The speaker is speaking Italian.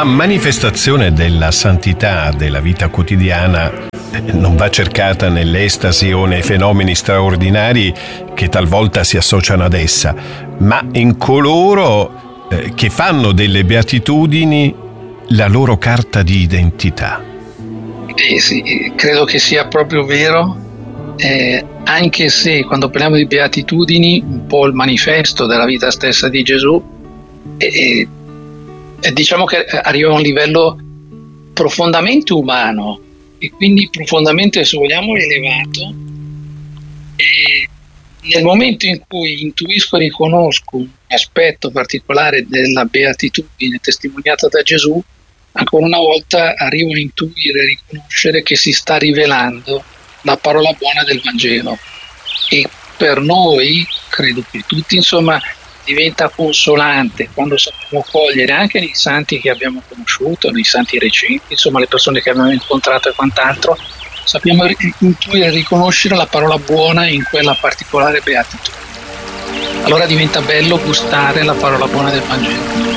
manifestazione della santità della vita quotidiana non va cercata nell'estasi o nei fenomeni straordinari che talvolta si associano ad essa, ma in coloro che fanno delle beatitudini la loro carta di identità. Sì, credo che sia proprio vero, anche se quando parliamo di beatitudini, un po' il manifesto della vita stessa di Gesù, diciamo che arriva a un livello profondamente umano e quindi profondamente, se vogliamo, elevato. E nel momento in cui intuisco e riconosco un aspetto particolare della beatitudine testimoniata da Gesù, ancora una volta arrivo a intuire e riconoscere che si sta rivelando la parola buona del Vangelo, e per noi, credo per tutti, insomma, diventa consolante quando sappiamo cogliere anche nei santi che abbiamo conosciuto, nei santi recenti, insomma le persone che abbiamo incontrato e quant'altro, sappiamo intuire e riconoscere la parola buona in quella particolare beatitudine. Allora diventa bello gustare la parola buona del Vangelo.